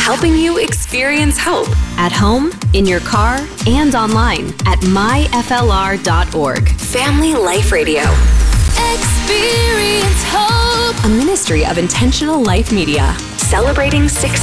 helping you experience hope at home, in your car, and online at myflr.org. Family Life Radio. Experience hope. A ministry of Intentional Life Media, celebrating 6